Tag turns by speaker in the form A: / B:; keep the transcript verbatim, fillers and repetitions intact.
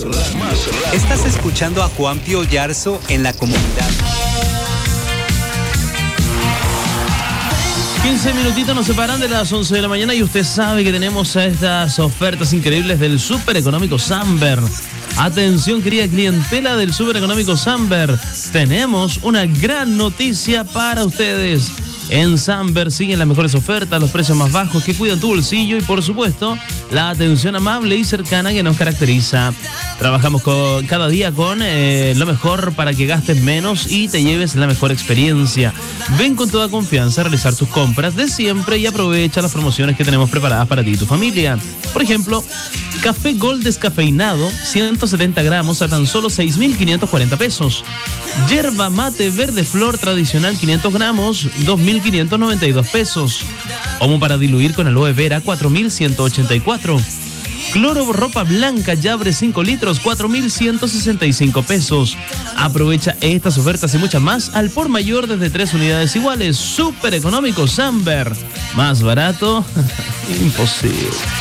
A: radio.
B: Estás escuchando a Juan Pío Yarzo en la comunidad.
C: quince minutitos nos separan de las once de la mañana y usted sabe que tenemos estas ofertas increíbles del Súper Económico Samber. Atención, querida clientela del Súper Económico Samber. Tenemos una gran noticia para ustedes. En Samber siguen las mejores ofertas, los precios más bajos que cuidan tu bolsillo y, por supuesto, la atención amable y cercana que nos caracteriza. Trabajamos con, cada día con eh, lo mejor para que gastes menos y te lleves la mejor experiencia. Ven con toda confianza a realizar tus compras de siempre y aprovecha las promociones que tenemos preparadas para ti y tu familia. Por ejemplo, café Gold descafeinado, ciento setenta gramos a tan solo seis mil quinientos cuarenta pesos. Yerba mate verde flor tradicional quinientos gramos, dos mil quinientos noventa y dos pesos. Omo para diluir con aloe vera, cuatro mil ciento ochenta y cuatro. Cloro ropa blanca Yabre cinco litros, cuatro mil ciento sesenta y cinco pesos. Aprovecha estas ofertas y muchas más al por mayor desde tres unidades iguales. Súper económico Samber. Más barato, imposible.